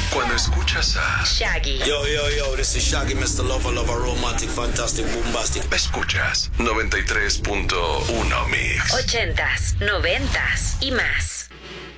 Cuando escuchas a Shaggy. Yo, this is Shaggy, Mr. Lover, romantic, fantastic, bombastic. escuchas 93.1 Mix. 80s, 90s y más.